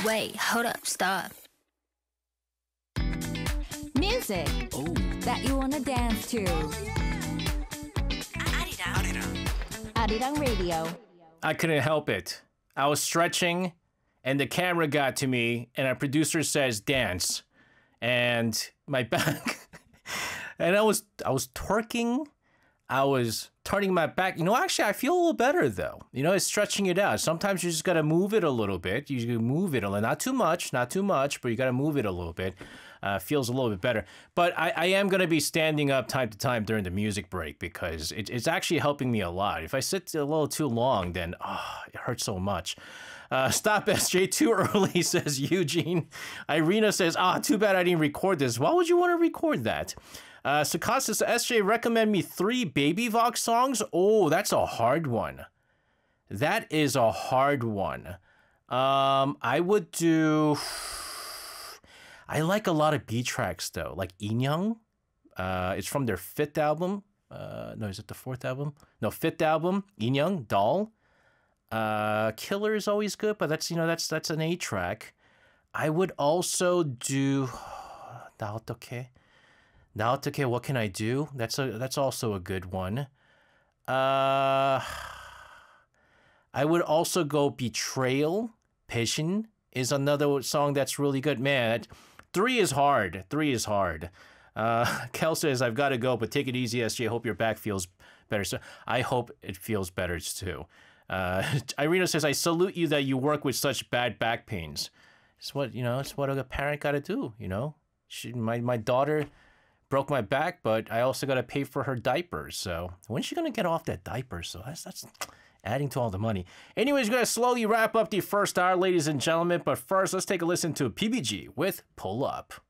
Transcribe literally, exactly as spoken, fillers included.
Wait, hold up, stop. Music Oh. that you wanna dance to. Arirang. Arirang Radio. I couldn't help it. I was stretching, and the camera got to me, and our producer says dance, and my back, and I was I was twerking, I was turning my back. You know, actually, I feel a little better though. You know, it's stretching it out. Sometimes you just gotta move it a little bit. You gotta move it a little, not too much, not too much, but you gotta move it a little bit. Uh, feels a little bit better. But I, I am gonna be standing up time to time during the music break because it, it's actually helping me a lot. If I sit a little too long, then oh, it hurts so much. Uh, stop S J too early, says Eugene. Irina says, ah, too bad I didn't record this. Why would you want to record that? Uh, Sakasa says, S J, recommend me three Baby Vox songs? Oh, that's a hard one. That is a hard one. Um, I would do... I like a lot of B tracks, though, like Inyoung. Uh, it's from their fifth album. Uh, no, is it the fourth album? No, fifth album, Inyoung, Doll. Uh, Killer is always good, but that's, you know, that's that's an A track. I would also do Naotoke. Naotoke, what can I do? That's a that's also a good one. Uh, I would also go Betrayal. Peshin is another song that's really good. Man, three is hard. Three is hard. Uh, Kel says, I've got to go, but take it easy, S J. Hope your back feels better. So I hope it feels better too. Uh, Irina says, I salute you that you work with such bad back pains. It's what, you know, it's what a parent got to do, you know? She, my, my daughter broke my back, but I also got to pay for her diapers. So when's she going to get off that diaper? So that's, that's adding to all the money. Anyways, we're going to slowly wrap up the first hour, ladies and gentlemen. But first, let's take a listen to P B G with Pull Up.